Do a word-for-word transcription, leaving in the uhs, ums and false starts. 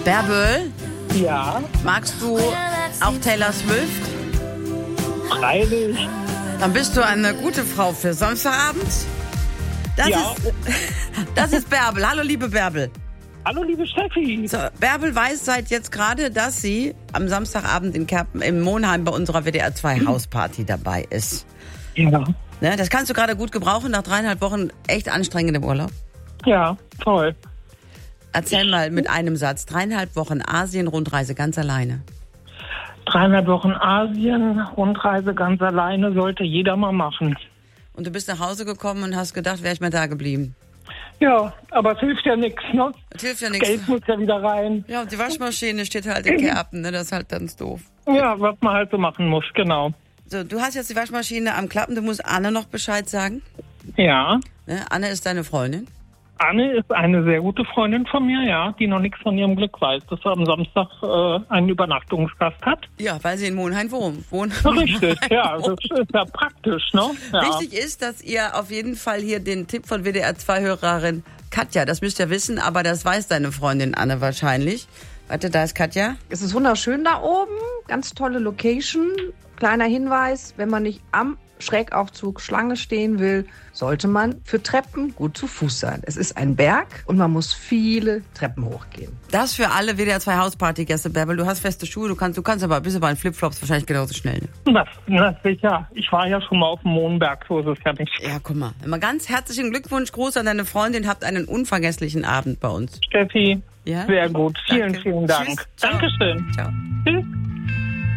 Bärbel, Ja, magst du auch Taylor Swift? freilich. Dann bist du eine gute Frau für Samstagabend. Das, Ja. ist, das ist Bärbel. Hallo, liebe Bärbel. Hallo, liebe Steffi. So, Bärbel weiß seit jetzt gerade, dass sie am Samstagabend in Kerpen im Monheim bei unserer W D R zwei Hausparty dabei ist. Ja, Ne, das kannst du gerade gut gebrauchen nach dreieinhalb Wochen echt anstrengendem Urlaub. ja, toll. Erzähl mal mit einem Satz. Dreieinhalb Wochen Asien-Rundreise ganz alleine. Dreieinhalb Wochen Asien, Rundreise ganz alleine, sollte jeder mal machen. Und du bist nach Hause gekommen und hast gedacht, wäre ich mal da geblieben. Ja, aber es hilft ja nichts, ne? Das hilft ja nichts. Geld muss ja wieder rein. Ja, und die Waschmaschine steht halt in Kerpen, ne? Das ist halt ganz doof. Ja, was man halt so machen muss, genau. So, du hast jetzt die Waschmaschine am Klappen, du musst Anne noch Bescheid sagen. Ja, Ne? Anne ist deine Freundin. Anne ist eine sehr gute Freundin von mir, ja, die noch nichts von ihrem Glück weiß, dass sie am Samstag äh, einen Übernachtungsgast hat. Ja, weil sie in Monheim wohnt. wohnt. Richtig, ja, das ist ja praktisch, ne? Ja. Wichtig ist, dass ihr auf jeden Fall hier den Tipp von W D R zwei Hörerin Katja, das müsst ihr wissen, aber das weiß deine Freundin Anne wahrscheinlich. Warte, da ist Katja. Es ist wunderschön da oben, ganz tolle Location. Kleiner Hinweis, wenn man nicht am Schrägaufzug Schlange stehen will, sollte man für Treppen gut zu Fuß sein. Es ist ein Berg und man muss viele Treppen hochgehen. Das für alle W D R zwei Hausparty-Gäste, Bärbel. Du hast feste Schuhe, du kannst, du kannst aber bis bei Flipflops wahrscheinlich genauso schnell. Ne? Na, na sicher, ich war ja schon mal auf dem Mohnberg, so ist es ja nicht. Ja, guck mal. Immer ganz herzlichen Glückwunsch, Gruß an deine Freundin. Habt einen unvergesslichen Abend bei uns. Steffi, Ja? sehr gut. Vielen, Danke. vielen Dank. Tschüss. Ciao. Dankeschön. Ciao.